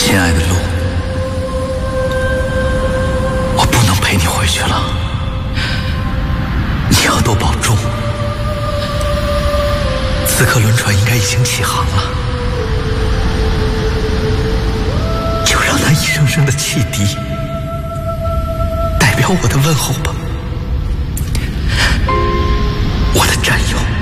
亲爱的路，我不能陪你回去了，你要多保重。此刻轮船应该已经起航了，就让那一声声的汽笛代表我的问候吧，我的战友。